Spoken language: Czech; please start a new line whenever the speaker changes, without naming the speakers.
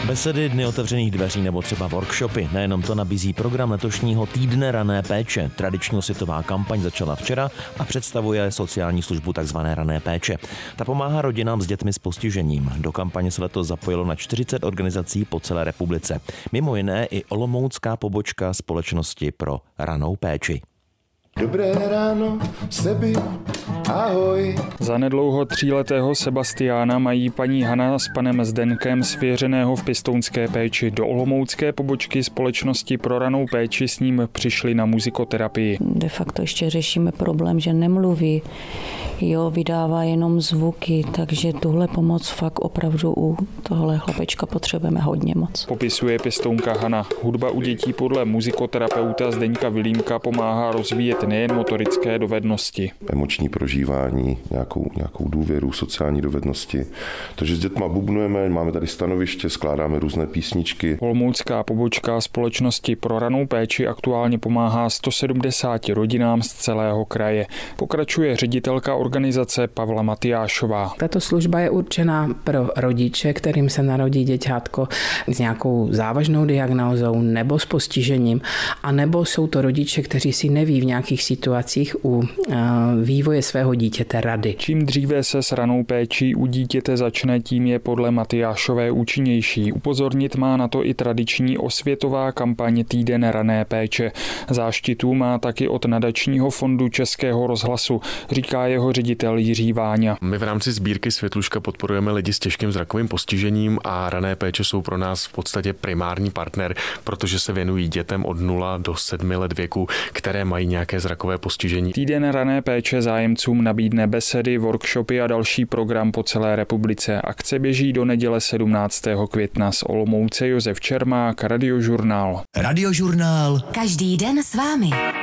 Besedy, dny otevřených dveří nebo třeba workshopy. Nejenom to nabízí program letošního týdne rané péče. Tradiční osvětová kampaň začala včera a představuje sociální službu tzv. Rané péče. Ta pomáhá rodinám s dětmi s postižením. Do kampaně se letos zapojilo na 40 organizací po celé republice. Mimo jiné i olomoucká pobočka Společnosti pro ranou péči.
Dobré ráno, Sebi, ahoj.
Zanedlouho 3letého Sebastiána mají paní Hana s panem Zdenkem svěřeného v pěstounské péči. Do olomoucké pobočky Společnosti pro ranou péči s ním přišli na muzikoterapii.
De facto ještě řešíme problém, že nemluví, vydává jenom zvuky, takže tuhle pomoc fakt opravdu u tohle chlapečka potřebujeme hodně moc.
Popisuje pěstounka Hana. Hudba u dětí podle muzikoterapeuta Zdeňka Vilímka pomáhá rozvíjet nejen motorické dovednosti.
Emoční prožívání, nějakou důvěru, sociální dovednosti. Takže s dětma bubnujeme, máme tady stanoviště, skládáme různé písničky.
Olomoucká pobočka Společnosti pro ranou péči aktuálně pomáhá 170 rodinám z celého kraje. Pokračuje ředitelka organizace Pavla Matyášová.
Tato služba je určená pro rodiče, kterým se narodí děťátko s nějakou závažnou diagnózou nebo s postižením, anebo jsou to rodiče, kteří si neví v nějakých situacích u vývoje svého dítěte rady.
Čím dříve se s ranou péčí u dítěte začne, tím je podle Matyášové účinnější. Upozornit má na to i tradiční osvětová kampaň Týden rané péče. Záštitu má taky od nadačního fondu Českého rozhlasu, říká jeho ředitel Jiří Váňa.
My v rámci sbírky Světluška podporujeme lidi s těžkým zrakovým postižením a rané péče jsou pro nás v podstatě primární partner, protože se věnují dětem od 0 do 7 let věku, které mají nějaké zrakové postižení.
Týden rané péče zájemcům nabídne besedy, workshopy a další program po celé republice. Akce běží do neděle 17. května. Z Olomouce Josef Čermák, Radiožurnál.
Radiožurnál.
Každý den s vámi.